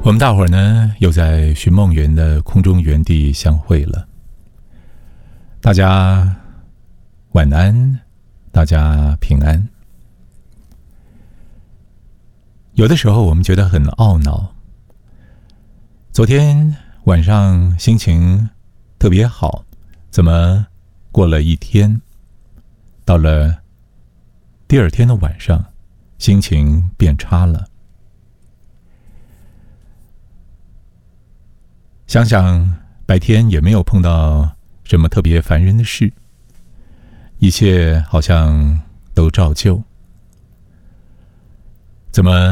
我们大伙儿呢，又在寻梦园的空中园地相会了。大家晚安，大家平安。有的时候我们觉得很懊恼，昨天晚上心情特别好，怎么过了一天，到了第二天的晚上，心情变差了。想想白天也没有碰到什么特别烦人的事，一切好像都照旧，怎么